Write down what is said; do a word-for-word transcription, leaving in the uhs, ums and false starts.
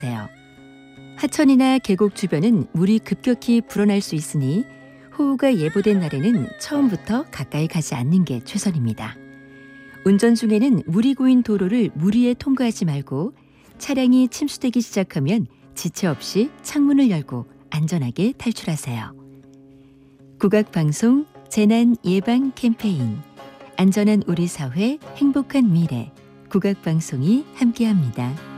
주세요. 하천이나 계곡 주변은 물이 급격히 불어날 수 있으니 호우가 예보된 날에는 처음부터 가까이 가지 않는 게 최선입니다. 운전 중에는 물이 고인 도로를 무리해 통과하지 말고 차량이 침수되기 시작하면 지체 없이 창문을 열고 안전하게 탈출하세요. 국악방송 재난 예방 캠페인 안전한 우리 사회 행복한 미래 국악방송이 함께합니다.